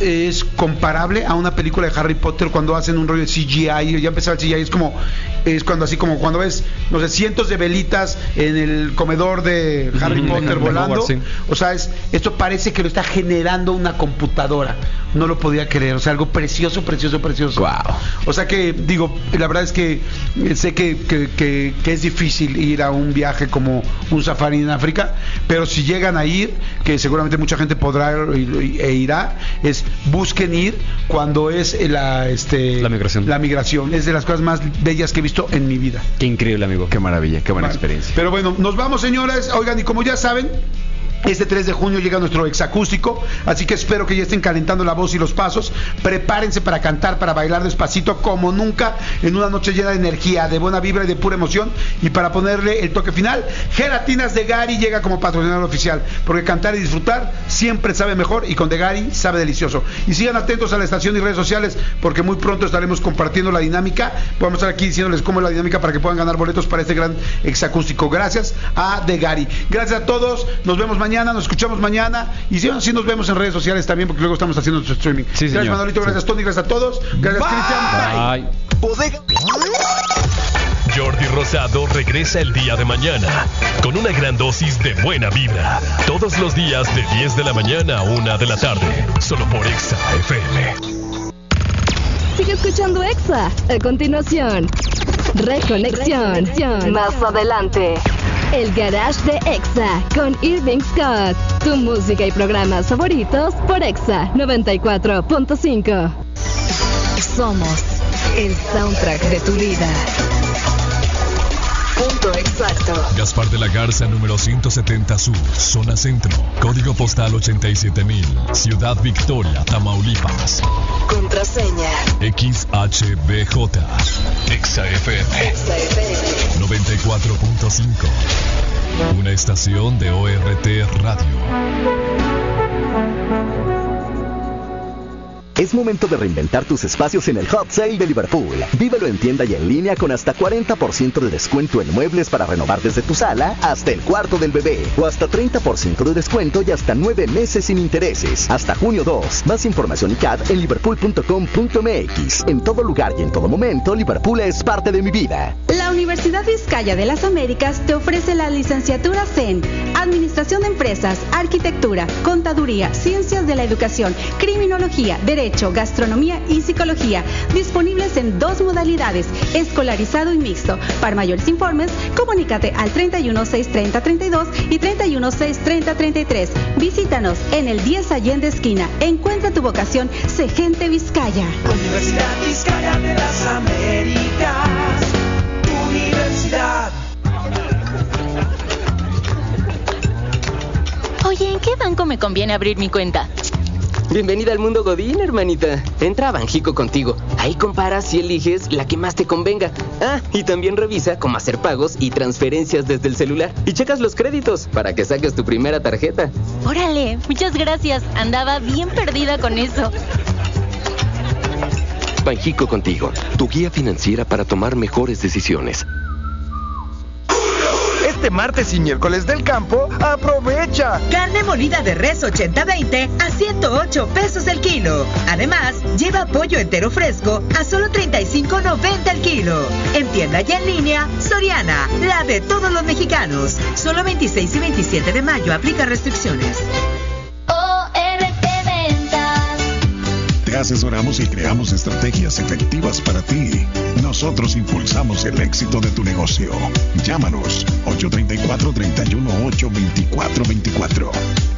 es comparable a una película de Harry Potter cuando hacen un rollo de CGI. Ya empezaba el CGI, es cuando así como cuando ves, no sé, cientos de velitas en el comedor de Harry Potter volando. Hogwarts, sí. O sea, esto parece que lo está generando una computadora. No lo podía creer, o sea, algo precioso. Wow. O sea que, digo, la verdad es que sé que es difícil ir a un viaje como un safari en África, pero si llegan a ir, que seguramente mucha gente podrá e irá, busquen ir cuando es la migración. Es de las cosas más bellas que he visto en mi vida. Qué increíble, amigo. Qué maravilla, qué buena experiencia. Pero bueno, nos vamos, señores. Oigan, y como ya saben, este 3 de junio llega nuestro exacústico, así que espero que ya estén calentando la voz y los pasos. Prepárense para cantar, para bailar despacito como nunca, en una noche llena de energía, de buena vibra y de pura emoción. Y para ponerle el toque final, Gelatinas de Gary llega como patrocinador oficial, porque cantar y disfrutar siempre sabe mejor, y con de Gary sabe delicioso. Y sigan atentos a la estación y redes sociales, porque muy pronto estaremos compartiendo la dinámica. Vamos a estar aquí diciéndoles cómo es la dinámica para que puedan ganar boletos para este gran exacústico. Gracias a de Gary. Gracias a todos, nos vemos mañana. Nos escuchamos mañana y si nos vemos en redes sociales también, porque luego estamos haciendo nuestro streaming. Sí, gracias, Manolito, gracias, Tony, gracias a todos. Gracias, Cristian. Bye. Bodega. Jordi Rosado regresa el día de mañana con una gran dosis de buena vibra. Todos los días de 10 de la mañana a 1 de la tarde. Solo por Exa FM. Sigue escuchando Exa. A continuación, Reconexión. Más adelante, el Garage de Exa con Irving Scott. Tu música y programas favoritos por Exa 94.5. Somos el soundtrack de tu vida. Punto exacto. Gaspar de la Garza, número 170 Sur, zona centro. Código postal 87,000. Ciudad Victoria, Tamaulipas. Contraseña XHBJ. Exa FM 94.5. Una estación de ORT Radio. Es momento de reinventar tus espacios en el Hot Sale de Liverpool. Vívelo en tienda y en línea con hasta 40% de descuento en muebles para renovar desde tu sala hasta el cuarto del bebé. O hasta 30% de descuento y hasta 9 meses sin intereses. Hasta junio 2. Más información y CAD en liverpool.com.mx. En todo lugar y en todo momento, Liverpool es parte de mi vida. La Universidad Vizcaya de las Américas te ofrece las licenciaturas en Administración de Empresas, Arquitectura, Contaduría, Ciencias de la Educación, Criminología, Derecho, Gastronomía y Psicología, disponibles en 2 modalidades, escolarizado y mixto. Para mayores informes, comunícate al 31-630-32 y 31-630-33. Visítanos en el 10 Allende esquina. Encuentra tu vocación, sé gente Vizcaya. Universidad Vizcaya de las Américas, Universidad. Oye, ¿en qué banco me conviene abrir mi cuenta? Bienvenida al mundo Godín, hermanita. Entra a Banjico Contigo. Ahí comparas y eliges la que más te convenga. Ah, y también revisa cómo hacer pagos y transferencias desde el celular. Y checas los créditos para que saques tu primera tarjeta. Órale, muchas gracias. Andaba bien perdida con eso. Banjico Contigo, tu guía financiera para tomar mejores decisiones. Este martes y miércoles del campo, aprovecha. Carne molida de res 80-20 a 108 pesos el kilo. Además, lleva pollo entero fresco a solo 35.90 el kilo. En tienda y en línea, Soriana, la de todos los mexicanos. Solo 26 y 27 de mayo aplica restricciones. Te asesoramos y creamos estrategias efectivas para ti. Nosotros impulsamos el éxito de tu negocio. Llámanos 834-318-2424.